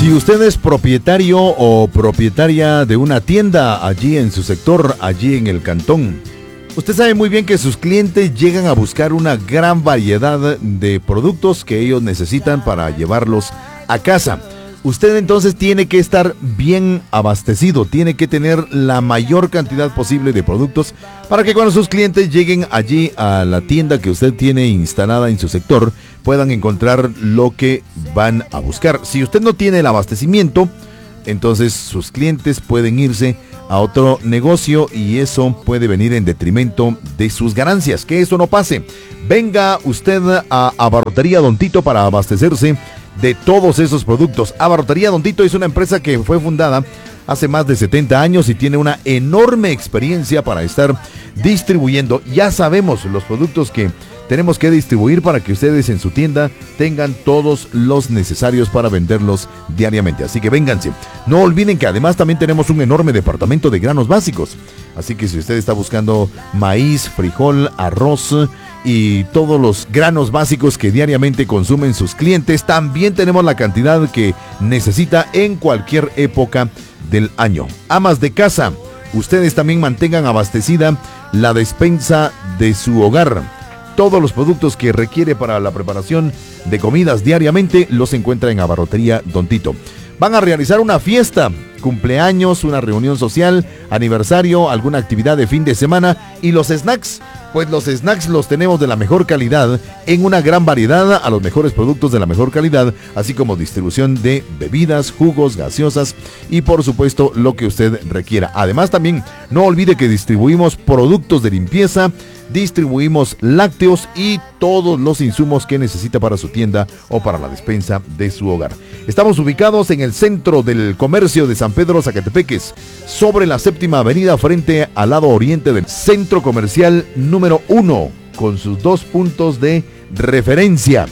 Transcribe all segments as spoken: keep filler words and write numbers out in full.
Si usted es propietario o propietaria de una tienda allí en su sector, allí en el cantón, usted sabe muy bien que sus clientes llegan a buscar una gran variedad de productos que ellos necesitan para llevarlos a casa. Usted entonces tiene que estar bien abastecido, tiene que tener la mayor cantidad posible de productos para que cuando sus clientes lleguen allí a la tienda que usted tiene instalada en su sector, puedan encontrar lo que van a buscar. Si usted no tiene el abastecimiento, entonces sus clientes pueden irse a otro negocio y eso puede venir en detrimento de sus ganancias. Que eso no pase. Venga usted a Abarrotería Don Tito para abastecerse de todos esos productos. Abarrotería Don Tito es una empresa que fue fundada hace más de setenta años y tiene una enorme experiencia para estar distribuyendo. Ya sabemos los productos que tenemos que distribuir para que ustedes en su tienda tengan todos los necesarios para venderlos diariamente. Así que vénganse. No olviden que además también tenemos un enorme departamento de granos básicos. Así que si usted está buscando maíz, frijol, arroz y todos los granos básicos que diariamente consumen sus clientes, también tenemos la cantidad que necesita en cualquier época del año. Amas de casa, ustedes también mantengan abastecida la despensa de su hogar. Todos los productos que requiere para la preparación de comidas diariamente los encuentra en Abarrotería Don Tito. Van a realizar una fiesta, cumpleaños, una reunión social, aniversario, alguna actividad de fin de semana y los snacks. Pues los snacks los tenemos de la mejor calidad, en una gran variedad, a los mejores productos de la mejor calidad, así como distribución de bebidas, jugos, gaseosas y por supuesto lo que usted requiera. Además también no olvide que distribuimos productos de limpieza, distribuimos lácteos y todos los insumos que necesita para su tienda o para la despensa de su hogar. Estamos ubicados en el centro del comercio de San Pedro Zacatepeques, sobre la séptima avenida frente al lado oriente del centro comercial número uno, con sus dos puntos de referencia.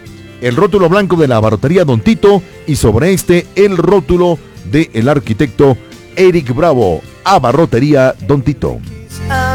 El rótulo blanco de la Abarrotería Don Tito y sobre este el rótulo del arquitecto Eric Bravo. Abarrotería Don Tito.